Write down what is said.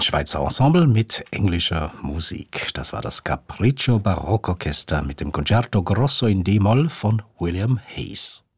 Ein Schweizer Ensemble mit englischer Musik. Das war das Capriccio Barockorchester mit dem Concerto Grosso in D-Moll von William Hayes.